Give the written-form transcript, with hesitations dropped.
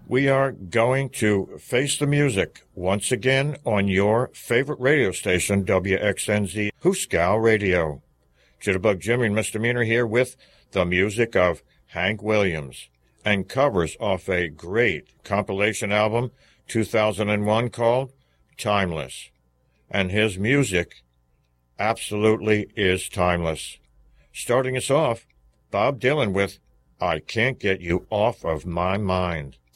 We are going to face the music once again on your favorite radio station, WXNZ Hooskow Radio. Jitterbug Jimmy and Misdemeanor here with the music of Hank Williams and covers off a great compilation album, 2001, called Timeless. And his music absolutely is timeless. Starting us off, Bob Dylan with I Can't Get You Off of My Mind.